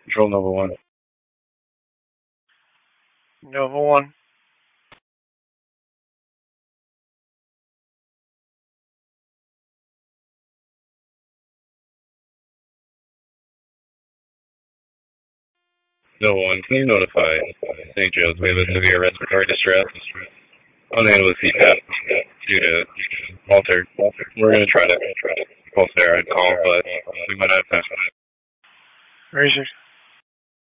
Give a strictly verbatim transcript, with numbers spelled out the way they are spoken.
Control Nova one. Nova one. Nova one, can you notify Saint Joe's we have a severe respiratory distress? Unhandled C PAP due to altered. We're going to try to pulse there and call, but we might not have time. Razor.